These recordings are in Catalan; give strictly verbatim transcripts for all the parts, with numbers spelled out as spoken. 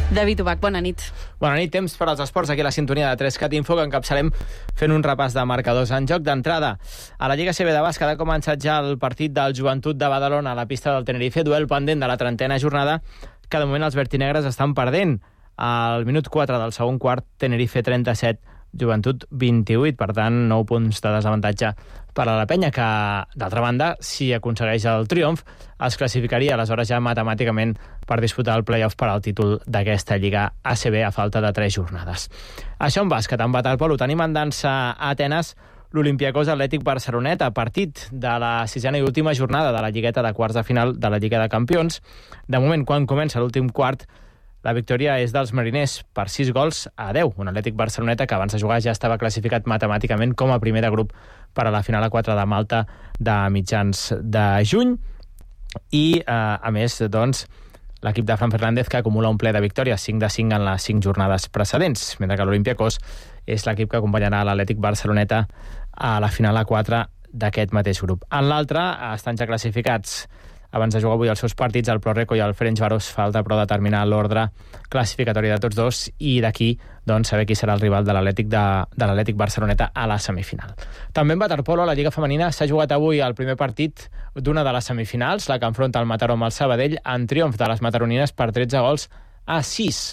David Ubach, bona nit. Bona nit, temps per als esports aquí a la sintonia de tres-cat Info, que encapçalem fent un repàs de marcadors en joc d'entrada. A la Lliga A C B de bàsquet ha començat ja el partit del Joventut de Badalona a la pista del Tenerife, duel pendent de la trentena jornada, que de moment els vertinegres estan perdent. Al minut quatre del segon quart, Tenerife trenta-set, Joventut vint-i-vuit, per tant, nou punts de desavantatge per a la penya, que, d'altra banda, si aconsegueix el triomf, es classificaria aleshores ja matemàticament per disputar el play-off per al títol d'aquesta Lliga A C B a falta de tres jornades. Això en bàsquet, en waterpolo, tenim en dansa a Atenes l'Olympiacos Atlètic Barceloneta, partit de la sisena i última jornada de la lligueta de quarts de final de la Lliga de Campions. De moment, quan comença l'últim quart, la victòria és dels mariners per sis gols a deu. Un Atlètic Barceloneta que abans de jugar ja estava classificat matemàticament com a primer de grup per a la final a quatre de Malta de mitjans de juny. I, eh, a més, doncs, l'equip de Fran Fernández, que acumula un ple de victòries, cinc de cinc en les cinc jornades precedents, mentre que l'Olympiacos és l'equip que acompanyarà l'Atlètic Barceloneta a la final a quatre d'aquest mateix grup. En l'altre estan ja classificats, abans de jugar avui els seus partits, el Proreco i el Ferencváros. Falta però determinar l'ordre classificatori de tots dos i d'aquí doncs, saber qui serà el rival de l'Atlètic de, de l'Atlètic Barceloneta a la semifinal. També en waterpolo, a la Lliga Femenina, s'ha jugat avui el primer partit d'una de les semifinals, la que enfronta el Mataró amb el Sabadell, en triomf de les mataronines per tretze gols a sis.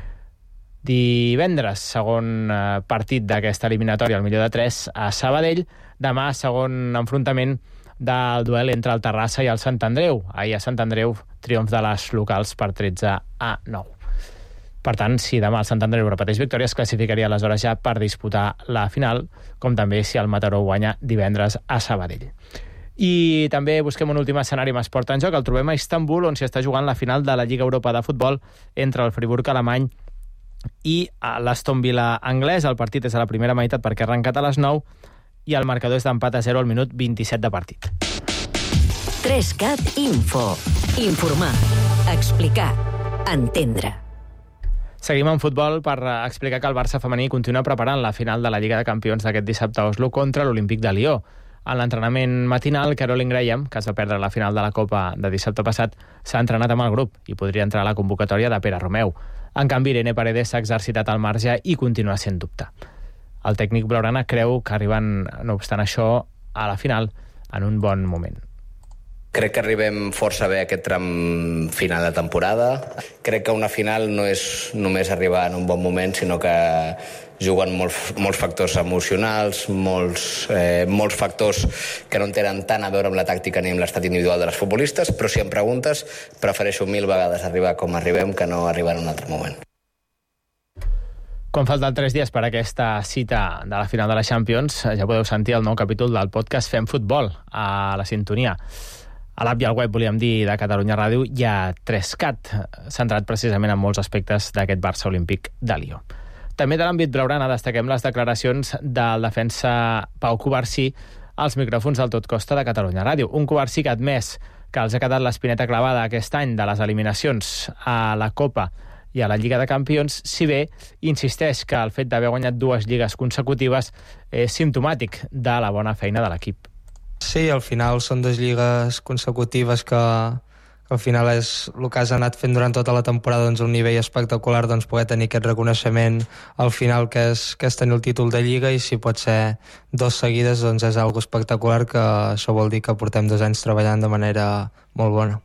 Divendres, segon eh, partit d'aquesta eliminatòria, el millor de tres, a Sabadell. Demà, segon enfrontament del duel entre el Terrassa i el Sant Andreu. Ahir a Sant Andreu, triomf de les locals per tretze a nou. Per tant, si demà el Sant Andreu repeteix victòria, es classificaria aleshores ja per disputar la final, com també si el Mataró guanya divendres a Sabadell. I també busquem un últim escenari amb esport en joc. El trobem a Istanbul, on s'hi està jugant la final de la Lliga Europa de Futbol entre el Friburg alemany i l'Aston Villa anglès. El partit és a la primera meitat perquè ha arrencat a les nou i el marcador és d'empat a zero al minut vint-i-set de partit. tres-cat Info. Informar, explicar, entendre. Seguim en futbol per explicar que el Barça femení continua preparant la final de la Lliga de Campions d'aquest dissabte a Oslo contra l'Olímpic de Lió. En l'entrenament matinal, Caroline Graham, que es va perdre la final de la Copa de dissabte passat, s'ha entrenat amb el grup i podria entrar a la convocatòria de Pere Romeu. En canvi, Irene Paredes s'ha exercitat al marge i continua sent dubte. El tècnic blaugrana creu que arriben, no obstant això, a la final en un bon moment. Crec que arribem força bé a aquest tram final de temporada. Crec que una final no és només arribar en un bon moment, sinó que juguen molts, molts factors emocionals, molts, eh, molts factors que no tenen tant a veure amb la tàctica ni amb l'estat individual de les futbolistes, però si em preguntes, prefereixo mil vegades arribar com arribem que no arribar en un altre moment. Quan falten tres dies per a aquesta cita de la final de la Champions, ja podeu sentir el nou capítol del podcast Fem Futbol a la sintonia. A l'app i al web, volíem dir, de Catalunya Ràdio, hi ha tres-cat, centrat precisament en molts aspectes d'aquest Barça Olímpic de Lió. També de l'àmbit blaugrana destaquem les declaracions del defensa Pau Covarsí als micròfons del Tot Costa de Catalunya Ràdio. Un Covarsí que ha admès que els ha quedat l'espineta clavada aquest any de les eliminacions a la Copa i a la Lliga de Campions, si bé insisteix que el fet d'haver guanyat dues lligues consecutives és simptomàtic de la bona feina de l'equip. Sí, al final són dues lligues consecutives que, que al final és el que has anat fent durant tota la temporada, doncs, un nivell espectacular, doncs, poder tenir aquest reconeixement al final que és, que és tenir el títol de Lliga, i si pot ser dos seguides, doncs és algo espectacular, que això vol dir que portem dos anys treballant de manera molt bona.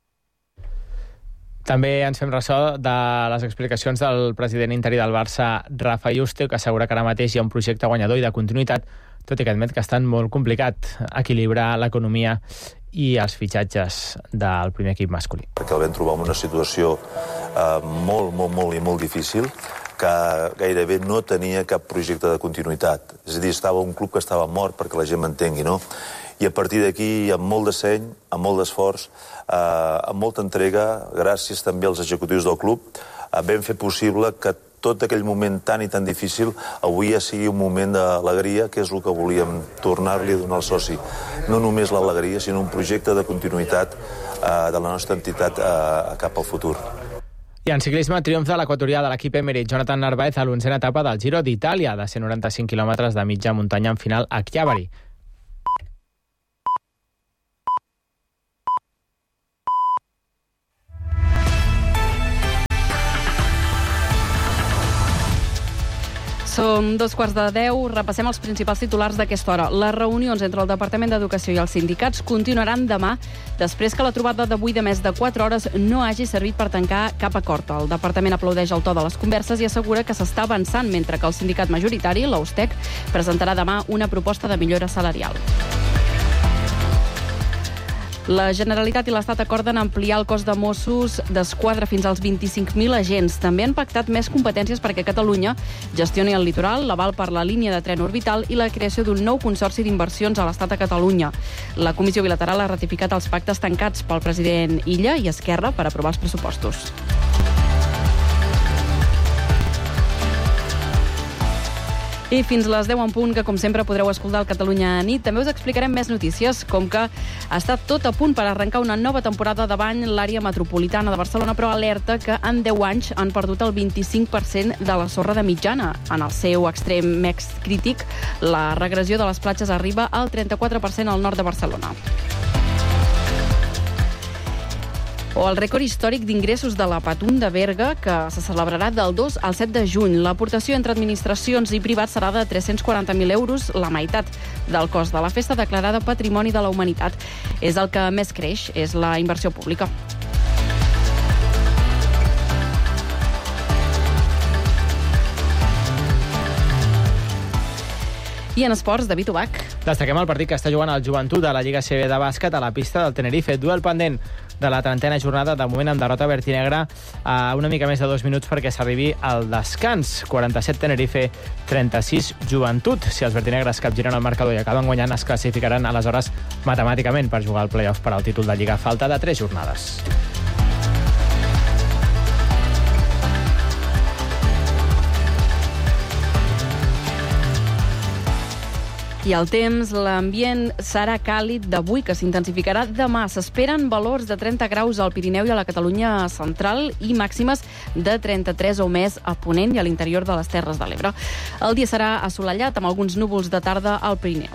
També ens fem ressò de les explicacions del president interí del Barça, Rafa Yuste, que assegura que ara mateix hi ha un projecte guanyador i de continuïtat, tot i que admet que està molt complicat equilibrar l'economia i els fitxatges del primer equip masculí. Perquè el vam trobar en una situació eh, molt, molt, molt i molt difícil, que gairebé no tenia cap projecte de continuïtat. És a dir, estava un club que estava mort, perquè la gent m'entengui, no? I a partir d'aquí, amb molt de seny, amb molt d'esforç, eh, amb molta entrega, gràcies també als executius del club, eh, vam fer possible que tot aquell moment tan i tan difícil avui ja sigui un moment d'alegria, que és el que volíem tornar-li a donar al soci. No només l'alegria, sinó un projecte de continuïtat eh, de la nostra entitat eh, cap al futur. I en ciclisme, triomf de l'equatorià de l'equip Emirates Jonathan Narváez a l'onzena etapa del Giro d'Itàlia, de cent noranta-cinc quilòmetres de mitja muntanya en final a Chiavari. Som dos quarts de deu, repassem els principals titulars d'aquesta hora. Les reunions entre el Departament d'Educació i els sindicats continuaran demà, després que la trobada d'avui de més de quatre hores no hagi servit per tancar cap acord. El Departament aplaudeix el to de les converses i assegura que s'està avançant, mentre que el sindicat majoritari, l'A U S T E C, presentarà demà una proposta de millora salarial. La Generalitat i l'Estat acorden ampliar el cos de Mossos d'Esquadra fins als vint-i-cinc mil agents. També han pactat més competències perquè Catalunya gestioni el litoral, l'aval per la línia de tren orbital i la creació d'un nou consorci d'inversions a l'Estat a Catalunya. La Comissió Bilateral ha ratificat els pactes tancats pel president Illa i Esquerra per aprovar els pressupostos. I fins les deu en punt, que com sempre podreu escoltar el Catalunya nit. També us explicarem més notícies, com que està tot a punt per arrencar una nova temporada de bany l'àrea metropolitana de Barcelona, però alerta que en deu anys han perdut el vint-i-cinc per cent de la sorra de mitjana. En el seu extrem més crític, la regressió de les platges arriba al trenta-quatre per cent al nord de Barcelona. O el rècord històric d'ingressos de la Patum de Berga, que se celebrarà del dos al set de juny. L'aportació entre administracions i privats serà de tres-cents quaranta mil euros, la meitat del cost de la festa declarada Patrimoni de la Humanitat. És el que més creix, és la inversió pública. I en esports, David Ubach. Destaquem el partit que està jugant el Joventut de la Lliga C B de bàsquet a la pista del Tenerife. Duel pendent de la trentena jornada, de moment amb derrota vertinegra a una mica més de dos minuts perquè s'arribi al descans. quaranta-set Tenerife, trenta-sis Joventut. Si els vertinegres capgiren el marcador i acaben guanyant, es classificaran aleshores matemàticament per jugar al play-off per al títol de Lliga. Falta de tres jornades. I el temps, l'ambient serà càlid d'avui, que s'intensificarà demà. S'esperen valors de trenta graus al Pirineu i a la Catalunya central i màximes de trenta-tres o més a Ponent i a l'interior de les Terres de l'Ebre. El dia serà assolellat, amb alguns núvols de tarda al Pirineu.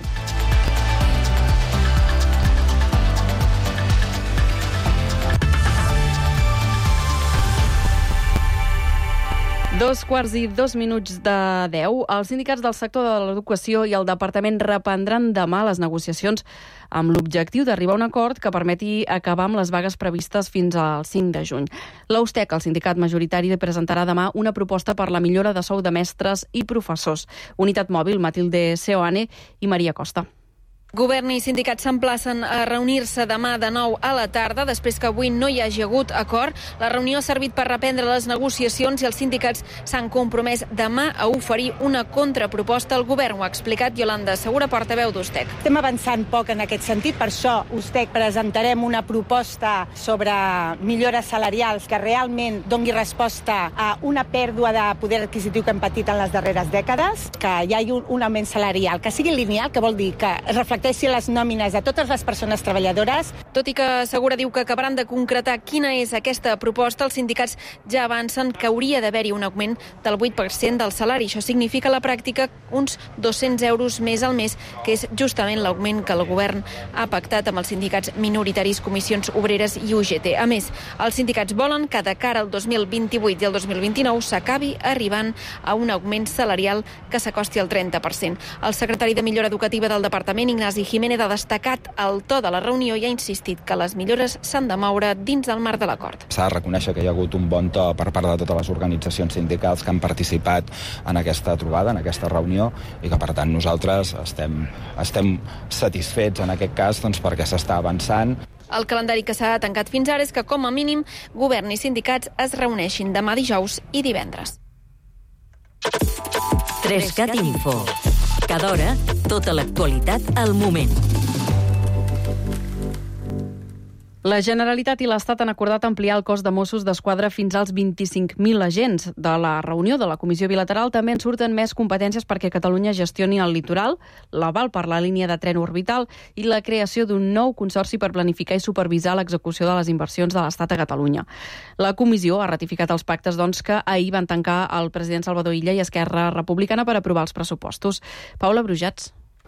Dos quarts i dos minuts de deu. Els sindicats del sector de l'educació i el departament reprendran demà les negociacions amb l'objectiu d'arribar a un acord que permeti acabar amb les vagues previstes fins al cinc de juny. L'A U S T E C, el sindicat majoritari, presentarà demà una proposta per la millora de sou de mestres i professors. Unitat Mòbil, Matilde Seoane i Maria Costa. Govern i sindicats s'emplacen a reunir-se demà de nou a la tarda, després que avui no hi hagi hagut acord. La reunió ha servit per reprendre les negociacions i els sindicats s'han compromès demà a oferir una contraproposta al govern. Ho ha explicat Yolanda Segura, portaveu d'U S T E C. Estem avançant poc en aquest sentit, per això U S T E C presentarem una proposta sobre millores salarials que realment dongui resposta a una pèrdua de poder adquisitiu que hem patit en les darreres dècades, que hi hagi un, un augment salarial, que sigui lineal, que vol dir que reflecteixi les nòmines de totes les persones treballadores. Tot i que Segura diu que acabaran de concretar quina és aquesta proposta, els sindicats ja avancen que hauria d'haver-hi un augment del vuit per cent del salari. Això significa a la pràctica uns dos-cents euros més al mes, que és justament l'augment que el govern ha pactat amb els sindicats minoritaris, Comissions Obreres i U G T. A més, els sindicats volen que de cara al dos mil vint-i-vuit i al dos mil vint-i-nou s'acabi arribant a un augment salarial que s'acosti al trenta per cent. El secretari de Millora Educativa del Departament, Ignasi Jiménez, ha destacat el to de la reunió i ha insistit que les millores s'han de moure dins del marc de l'acord. S'ha de reconèixer que hi ha hagut un bon to per part de totes les organitzacions sindicals que han participat en aquesta trobada, en aquesta reunió, i que per tant nosaltres estem, estem satisfets en aquest cas doncs, perquè s'està avançant. El calendari que s'ha tancat fins ara és que, com a mínim, govern i sindicats es reuneixin demà dijous i divendres. Trescat Info. Cada hora, tota l'actualitat al moment. La Generalitat i l'Estat han acordat ampliar el cos de Mossos d'Esquadra fins als vint-i-cinc mil agents. De la reunió de la Comissió Bilateral també en surten més competències perquè Catalunya gestioni el litoral, l'aval per la línia de tren orbital i la creació d'un nou consorci per planificar i supervisar l'execució de les inversions de l'Estat a Catalunya. La Comissió ha ratificat els pactes doncs, que ahir van tancar el president Salvador Illa i Esquerra Republicana per aprovar els pressupostos. Paula Brujats.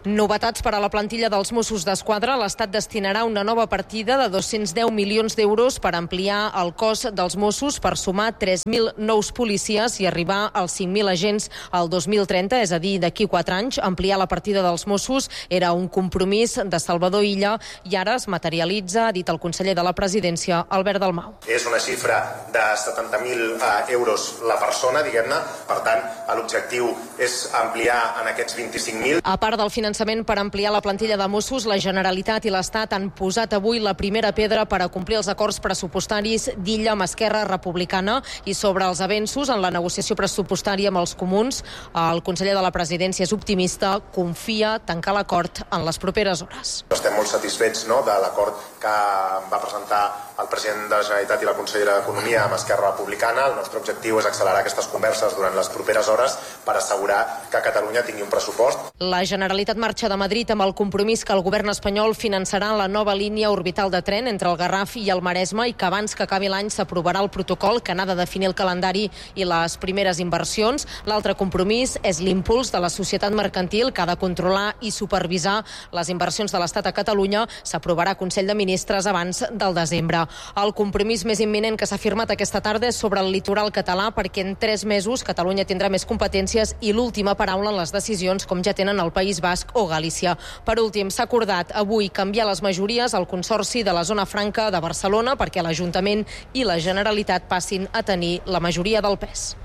Novetats per a la plantilla dels Mossos d'Esquadra. L'Estat destinarà una nova partida de dos-cents deu milions d'euros per ampliar el cos dels Mossos per sumar tres mil nous policies i arribar als cinc mil agents al dos mil trenta, és a dir, d'aquí quatre anys. Ampliar la partida dels Mossos era un compromís de Salvador Illa i ara es materialitza, ha dit el conseller de la Presidència, Albert Dalmau. És una xifra de setanta mil euros la persona, diguem-ne. Per tant, l'objectiu és ampliar en aquests vint-i-cinc mil. A part del finançament per ampliar la plantilla de Mossos, la Generalitat i l'Estat han posat avui la primera pedra per a complir els acords pressupostaris d'Illa amb Esquerra Republicana. I sobre els avenços en la negociació pressupostària amb els comuns, el conseller de la Presidència és optimista, confia tancar l'acord en les properes hores. Estem molt satisfets, no?, de l'acord que va presentar el president de la Generalitat i la consellera d'Economia amb Esquerra Republicana. El nostre objectiu és accelerar aquestes converses durant les properes hores per assegurar que Catalunya tingui un pressupost. La Generalitat marxa de Madrid amb el compromís que el govern espanyol finançarà la nova línia orbital de tren entre el Garraf i el Maresme i que abans que acabi l'any s'aprovarà el protocol que n'ha de definir el calendari i les primeres inversions. L'altre compromís és l'impuls de la societat mercantil que ha de controlar i supervisar les inversions de l'Estat a Catalunya. S'aprovarà a Consell de Ministres abans del desembre. El compromís més imminent que s'ha firmat aquesta tarda és sobre el litoral català, perquè en tres mesos Catalunya tindrà més competències i l'última paraula en les decisions, com ja tenen el País Basc o Galícia. Per últim, s'ha acordat avui canviar les majories al Consorci de la Zona Franca de Barcelona perquè l'Ajuntament i la Generalitat passin a tenir la majoria del pes.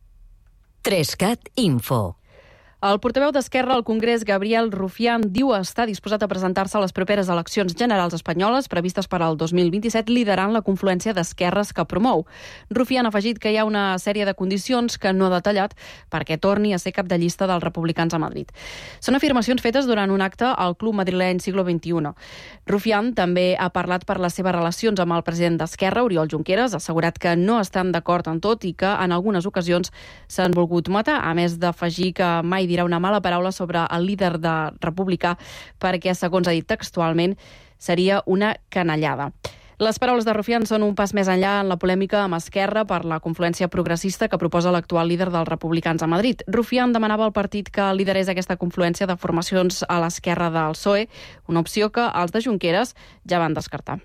Trescat Info. El portaveu d'Esquerra al Congrés, Gabriel Rufián, diu estar disposat a presentar-se a les properes eleccions generals espanyoles previstes per al dos mil vint-i-set, liderant la confluència d'esquerres que promou. Rufián ha afegit que hi ha una sèrie de condicions que no ha detallat perquè torni a ser cap de llista dels republicans a Madrid. Són afirmacions fetes durant un acte al Club Madrileny Siglo vint-i-u. Rufián també ha parlat per les seves relacions amb el president d'Esquerra, Oriol Junqueras, ha assegurat que no estan d'acord en tot i que en algunes ocasions s'han volgut matar, a més d'afegir que mai dirà una mala paraula sobre el líder de republicà perquè, segons ha dit textualment, seria una canallada. Les paraules de Rufián són un pas més enllà en la polèmica amb Esquerra per la confluència progressista que proposa l'actual líder dels republicans a Madrid. Rufián demanava al partit que liderés aquesta confluència de formacions a l'esquerra del P S O E, una opció que els de Junqueras ja van descartar.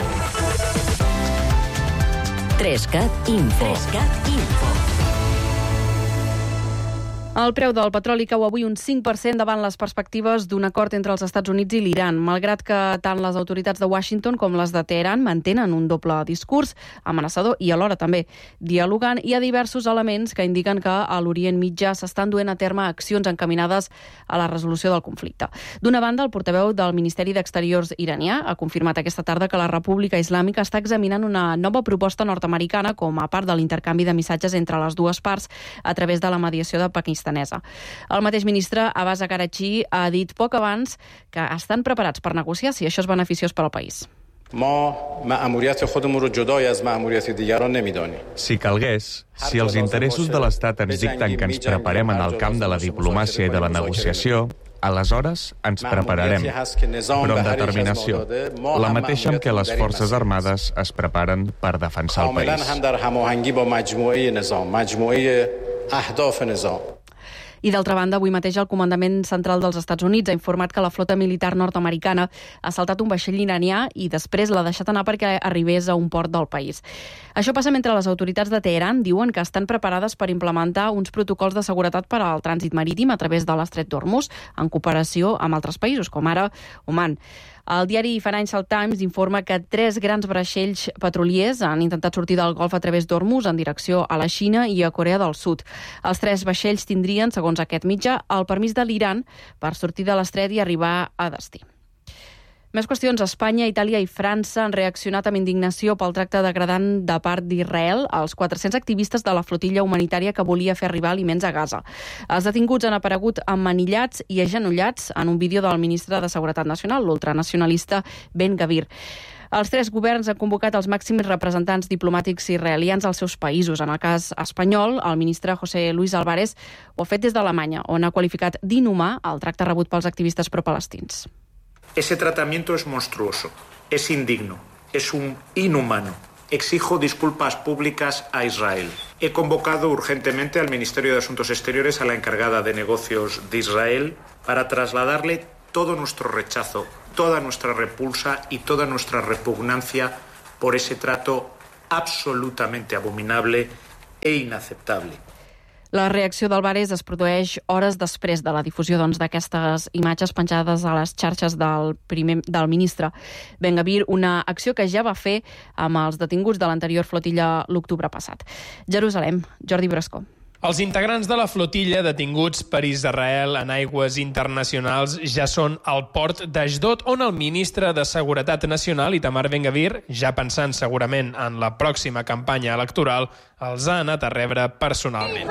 Trescat Info. Trescat Info. El preu del petroli cau avui un cinc per cent davant les perspectives d'un acord entre els Estats Units i l'Iran, malgrat que tant les autoritats de Washington com les de Teheran mantenen un doble discurs amenaçador i alhora també dialogant. Hi ha diversos elements que indiquen que a l'Orient Mitjà s'estan duent a terme accions encaminades a la resolució del conflicte. D'una banda, el portaveu del Ministeri d'Exteriors iranià ha confirmat aquesta tarda que la República Islàmica està examinant una nova proposta nord-americana com a part de l'intercanvi de missatges entre les dues parts a través de la mediació de Pakistan. El mateix ministre Abbas Araghchi ha dit poc abans que estan preparats per negociar si això és beneficiós per al país. Si calgués, si els interessos de l'Estat ens dicten que ens preparem en el camp de la diplomàcia i de la negociació, aleshores ens prepararem, però amb determinació, la mateixa amb què les Forces Armades es preparen per defensar el país. I d'altra banda, avui mateix el Comandament Central dels Estats Units ha informat que la flota militar nord-americana ha saltat un vaixell iranià i després l'ha deixat anar perquè arribés a un port del país. Això passa mentre les autoritats de Teheran diuen que estan preparades per implementar uns protocols de seguretat per al trànsit marítim a través de l'Estret d'Hormuz, en cooperació amb altres països, com ara Oman. El diari Financial Times informa que tres grans vaixells petroliers han intentat sortir del Golf a través d'Hormuz en direcció a la Xina i a Corea del Sud. Els tres vaixells tindrien, segons aquest mitjà, el permís de l'Iran per sortir de l'estret i arribar a destí. Més qüestions. Espanya, Itàlia i França han reaccionat amb indignació pel tracte degradant de part d'Israel als quatre-cents activistes de la flotilla humanitària que volia fer arribar aliments a Gaza. Els detinguts han aparegut emmanillats i agenollats en un vídeo del ministre de Seguretat Nacional, l'ultranacionalista Ben Gvir. Els tres governs han convocat els màxims representants diplomàtics israelians als seus països. En el cas espanyol, el ministre José Luis Álvarez ho ha fet des d'Alemanya, on ha qualificat d'inhumà el tracte rebut pels activistes propalestins. Ese tratamiento es monstruoso, es indigno, es un inhumano. Exijo disculpas públicas a Israel. He convocado urgentemente al Ministerio de Asuntos Exteriores a la encargada de negocios de Israel para trasladarle todo nuestro rechazo, toda nuestra repulsa y toda nuestra repugnancia por ese trato absolutamente abominable e inaceptable. La reacció d'Alvarez es produeix hores després de la difusió doncs, d'aquestes imatges penjades a les xarxes del, primer, del ministre Ben-Gvir, una acció que ja va fer amb els detinguts de l'anterior flotilla l'octubre passat. Jerusalem, Jordi Brascó. Els integrants de la flotilla detinguts per Israel en aigües internacionals ja són al port d'Ashdod, on el ministre de Seguretat Nacional, Itamar Ben-Gvir, ja pensant segurament en la pròxima campanya electoral, els ha anat a rebre personalment.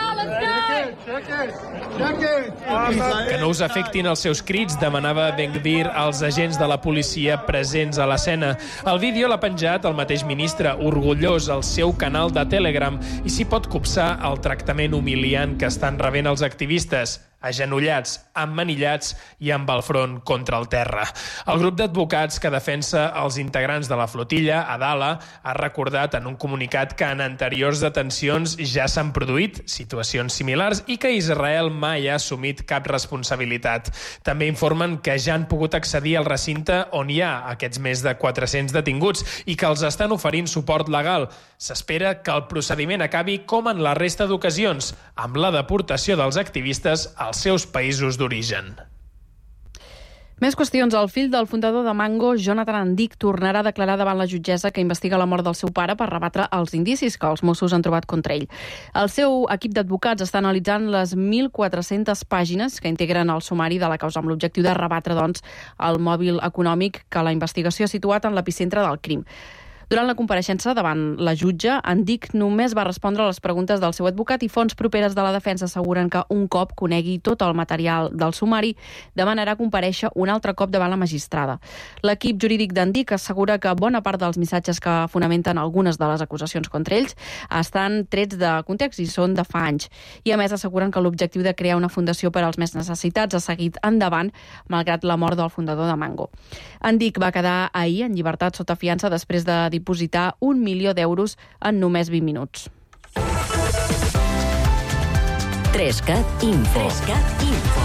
Que no us afectin els seus crits, demanava Ben-Gvir als agents de la policia presents a l'escena. El vídeo l'ha penjat el mateix ministre, orgullós, al seu canal de Telegram, i s'hi pot copsar el tractament humiliant que estan rebent els activistes, agenollats, emmanillats i amb el front contra el terra. El grup d'advocats que defensa els integrants de la flotilla, Adala, ha recordat en un comunicat que en anteriors detencions ja s'han produït situacions similars i que Israel mai ha assumit cap responsabilitat. També informen que ja han pogut accedir al recinte on hi ha aquests més de quatre-cents detinguts i que els estan oferint suport legal. S'espera que el procediment acabi com en la resta d'ocasions, amb la deportació dels activistes als seus països d'origen. Més qüestions. El fill del fundador de Mango, Jonathan Andic, tornarà a declarar davant la jutgessa que investiga la mort del seu pare per rebatre els indicis que els Mossos han trobat contra ell. El seu equip d'advocats està analitzant les mil quatre-centes pàgines que integren el sumari de la causa amb l'objectiu de rebatre, doncs, el mòbil econòmic que la investigació ha situat en l'epicentre del crim. Durant la compareixença davant la jutge, Andic només va respondre a les preguntes del seu advocat i fonts properes de la defensa asseguren que un cop conegui tot el material del sumari, demanarà comparèixer un altre cop davant la magistrada. L'equip jurídic d'Andic assegura que bona part dels missatges que fonamenten algunes de les acusacions contra ells estan trets de context i són de fa anys. I a més asseguren que l'objectiu de crear una fundació per als més necessitats ha seguit endavant malgrat la mort del fundador de Mango. Andic va quedar ahir en llibertat sota fiança després de dipositar un milió d'euros en només vint minuts. trescat Info. Info.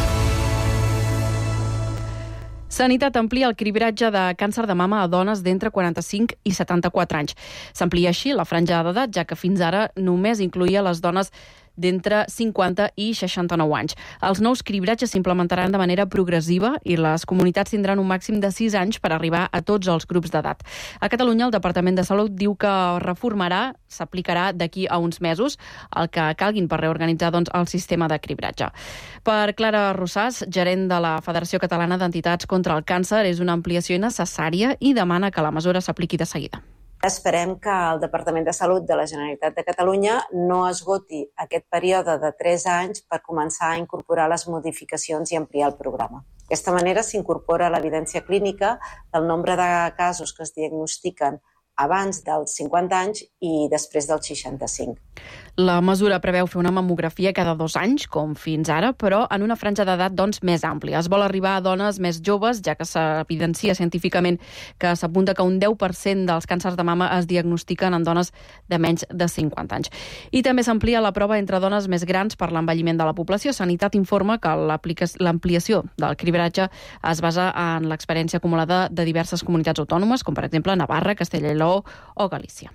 Sanitat amplia el cribratge de càncer de mama a dones d'entre quaranta-cinc i setanta-quatre anys. S'amplia així la franja d'edat, ja que fins ara només incloïa les dones d'entre cinquanta i seixanta-nou anys. Els nous cribratges s'implementaran de manera progressiva i les comunitats tindran un màxim de sis anys per arribar a tots els grups d'edat. A Catalunya, el Departament de Salut diu que reformarà, s'aplicarà d'aquí a uns mesos, el que calguin per reorganitzar doncs, el sistema de cribratge. Per Clara Rossàs, gerent de la Federació Catalana d'Entitats contra el Càncer, és una ampliació necessària i demana que la mesura s'apliqui de seguida. Esperem que el Departament de Salut de la Generalitat de Catalunya no esgoti aquest període de tres anys per començar a incorporar les modificacions i ampliar el programa. D'aquesta manera s'incorpora l'evidència clínica del nombre de casos que es diagnostiquen abans dels cinquanta anys i després dels seixanta-cinc. La mesura preveu fer una mamografia cada dos anys, com fins ara, però en una franja d'edat doncs, més àmplia. Es vol arribar a dones més joves, ja que s'evidencia científicament que s'apunta que un deu per cent dels càncers de mama es diagnostiquen en dones de menys de cinquanta anys. I també s'amplia la prova entre dones més grans per l'envelliment de la població. Sanitat informa que l'ampliació del cribratge es basa en l'experiència acumulada de diverses comunitats autònomes, com per exemple Navarra, Castella i Lleó o Galícia.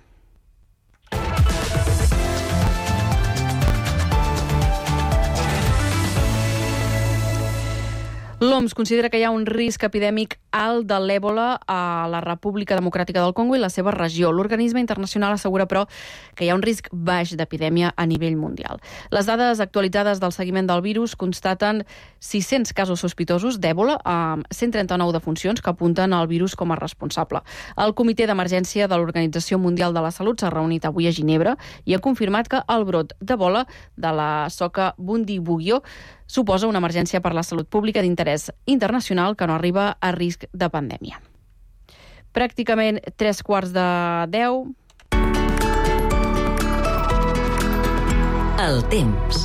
L'O M S considera que hi ha un risc epidèmic alt de l'èbola a la República Democràtica del Congo i la seva regió. L'organisme internacional assegura, però, que hi ha un risc baix d'epidèmia a nivell mundial. Les dades actualitzades del seguiment del virus constaten sis-cents casos sospitosos d'èbola amb cent trenta-nou defuncions que apunten al virus com a responsable. El Comitè d'Emergència de l'Organització Mundial de la Salut s'ha reunit avui a Ginebra i ha confirmat que el brot d'èbola de la soca Bundibugyo suposa una emergència per la salut pública d'interès internacional que no arriba a risc de pandèmia. Pràcticament tres quarts de deu. El temps.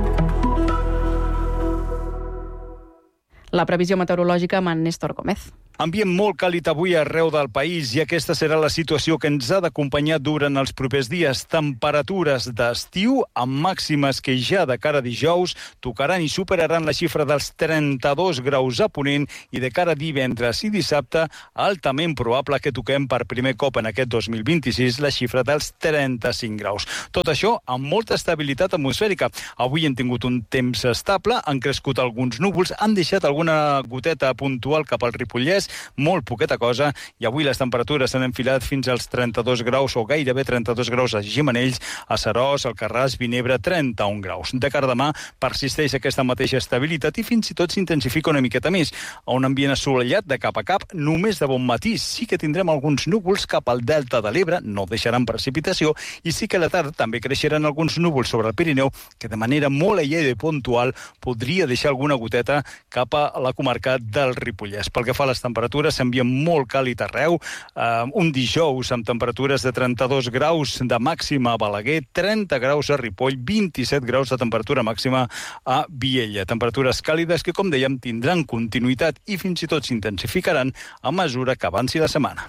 La previsió meteorològica amb en Néstor Gómez. Ambient molt càlid avui arreu del país i aquesta serà la situació que ens ha d'acompanyar durant els propers dies. Temperatures d'estiu amb màximes que ja de cara a dijous tocaran i superaran la xifra dels trenta-dos graus a Ponent i de cara a divendres i dissabte altament probable que toquem per primer cop en aquest dos mil vint-i-sis la xifra dels trenta-cinc graus. Tot això amb molta estabilitat atmosfèrica. Avui hem tingut un temps estable, han crescut alguns núvols, han deixat alguna goteta puntual cap al Ripollès, molt poqueta cosa, i avui les temperatures s'han enfilat fins als trenta-dos graus o gairebé trenta-dos graus a Gimenells, a Seròs, Alcarràs, Vinebre, trenta-un graus. De cara a demà persisteix aquesta mateixa estabilitat i fins i tot s'intensifica una miqueta més. A un ambient assolellat de cap a cap, només de bon matí sí que tindrem alguns núvols cap al delta de l'Ebre, no deixaran precipitació, i sí que a la tarda també creixeran alguns núvols sobre el Pirineu, que de manera molt aïllada i puntual podria deixar alguna goteta cap a la comarca del Ripollès. Pel que fa a les temperatures, s'ambient molt càlid arreu. Uh, un dijous amb temperatures de trenta-dos graus de màxima a Balaguer, trenta graus a Ripoll, vint-i-set graus de temperatura màxima a Viella. Temperatures càlides que, com dèiem, tindran continuïtat i fins i tot s'intensificaran a mesura que avanci la setmana.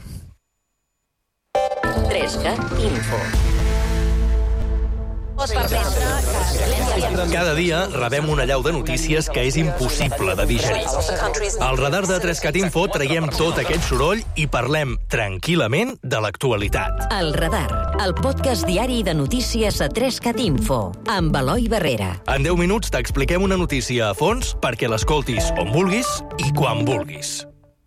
trescat Info. Cada dia rebem una allau de notícies que és impossible de digerir. Al radar de trescat Info traiem tot aquest soroll i parlem tranquil·lament de l'actualitat. El Radar, el podcast diari de notícies a trescat Info, amb Eloi Barrera. En deu minuts t'expliquem una notícia a fons perquè l'escoltis on vulguis i quan vulguis.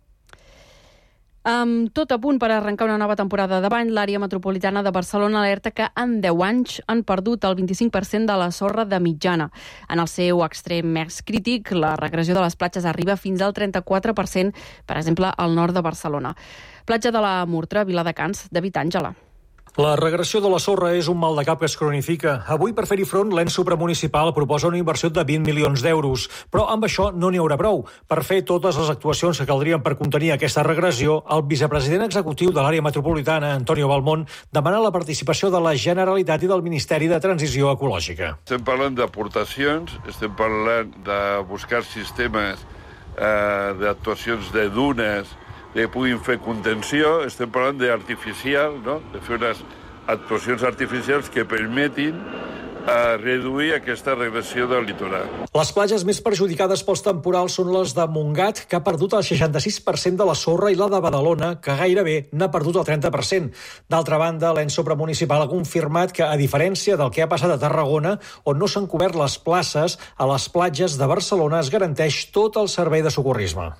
Amb tot a punt per arrencar una nova temporada de bany, l'àrea metropolitana de Barcelona alerta que en deu anys han perdut el vint-i-cinc per cent de la sorra de mitjana. En el seu extrem més crític, la regressió de les platges arriba fins al trenta-quatre per cent, per exemple, al nord de Barcelona. Platja de la Murtra, Viladecans, David Àngela. La regressió de la sorra és un mal de cap que es cronifica. Avui, per fer-hi front, l'ens supramunicipal proposa una inversió de vint milions d'euros. Però amb això no n'hi haurà prou. Per fer totes les actuacions que caldrien per contenir aquesta regressió, el vicepresident executiu de l'àrea metropolitana, Antonio Balmón, demana la participació de la Generalitat i del Ministeri de Transició Ecològica. Estem parlant d'aportacions, estem parlant de buscar sistemes eh, d'actuacions de dunes que puguin fer contenció, estem parlant d'artificial, no? De fer unes actuacions artificials que permetin eh, reduir aquesta regressió del litoral. Les platges més perjudicades pels temporals són les de Montgat, que ha perdut el seixanta-sis per cent de la sorra, i la de Badalona, que gairebé n'ha perdut el trenta per cent. D'altra banda, l'ens supramunicipal ha confirmat que, a diferència del que ha passat a Tarragona, on no s'han cobert les places, a les platges de Barcelona es garanteix tot el servei de socorrisme.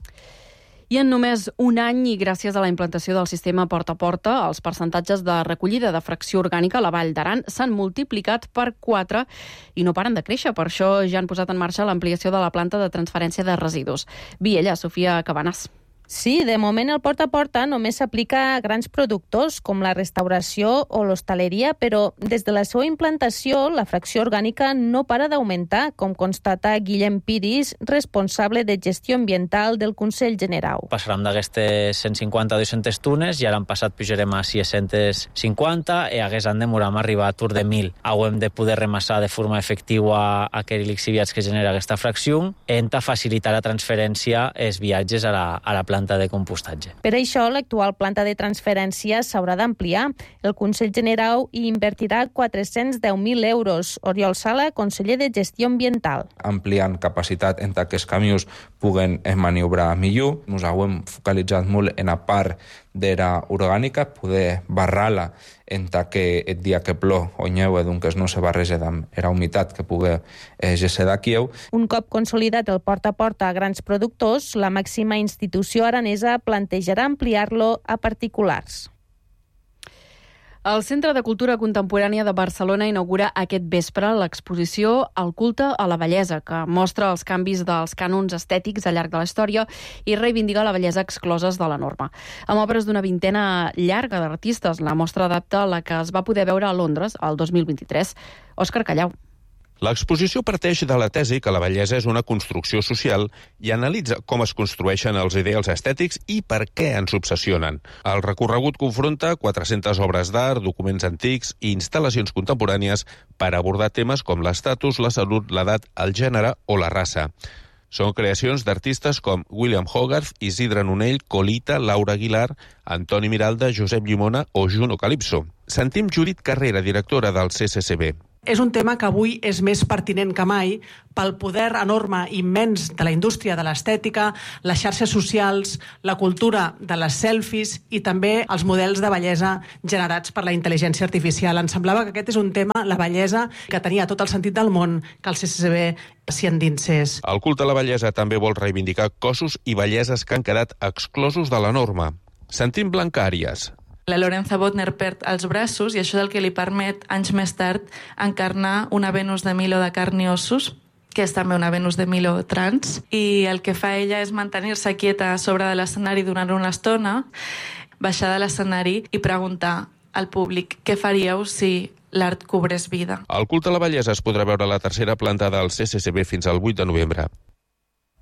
I en només un any, i gràcies a la implantació del sistema porta a porta, els percentatges de recollida de fracció orgànica a la Vall d'Aran s'han multiplicat per quatre i no paren de créixer. Per això ja han posat en marxa l'ampliació de la planta de transferència de residus. Viella, Sofia Cabanas. Sí, de moment el porta a porta només s'aplica a grans productors com la restauració o l'hostaleria, però des de la seva implantació la fracció orgànica no para d'augmentar, com constata Guillem Piris, responsable de gestió ambiental del Consell Generau. Passarem d'aquestes cent cinquanta a dues-centes tones i ara han passat pujarem a sis-cents cinquanta i hagués en demorem arribar a tur de mil. Hauem de poder remassar de forma efectiva aquells lixiviats que genera aquesta fracció en ta facilitar la transferència els viatges a la, a la planta de compostatge. Per això, l'actual planta de transferència s'haurà d'ampliar. El Consell Generau hi invertirà quatre-cents deu mil euros. Oriol Sala, conseller de Gestió Ambiental. Ampliant capacitat en que els camions puguen maniobrar millor. Ens hem focalitzat molt en la part d'era orgànica, poder barrar-la en que el dia que plou o neu, doncs no se barreja amb la humitat que pugui eh, gesser d'aquí. Un cop consolidat el porta a porta a grans productors, la màxima institució aranesa plantejarà ampliar-lo a particulars. El Centre de Cultura Contemporània de Barcelona inaugura aquest vespre l'exposició El culte a la bellesa, que mostra els canvis dels cànons estètics al llarg de la història i reivindica la bellesa excloses de la norma. Amb obres d'una vintena llarga d'artistes, la mostra adapta la que es va poder veure a Londres el dos mil vint-i-tres. Òscar Callau. L'exposició parteix de la tesi que la bellesa és una construcció social i analitza com es construeixen els ideals estètics i per què ens obsessionen. El recorregut confronta quatre-centes obres d'art, documents antics i instal·lacions contemporànies per abordar temes com l'estatus, la salut, l'edat, el gènere o la raça. Són creacions d'artistes com William Hogarth, Isidre Nonell, Colita, Laura Aguilar, Antoni Miralda, Josep Llimona o Juno Calypso. Sentim Judit Carrera, directora del C C C B. És un tema que avui és més pertinent que mai pel poder enorme, immens de la indústria de l'estètica, les xarxes socials, la cultura de les selfies i també els models de bellesa generats per la intel·ligència artificial. Ens semblava que aquest és un tema, la bellesa, que tenia tot el sentit del món que el C C C B s'hi endinsés. El culte a la bellesa també vol reivindicar cossos i belleses que han quedat exclosos de la norma. Sentim Blanca Àries. La Lorenza Bodner perd els braços i això és el que li permet, anys més tard, encarnar una Venus de Milo de carn i ossos, que és també una Venus de Milo trans, i el que fa ella és mantenir-se quieta a sobre de l'escenari durant una estona, baixar de l'escenari i preguntar al públic què faríeu si l'art cobrés vida. El culte a la bellesa es podrà veure a la tercera planta del C C C B fins al vuit de novembre.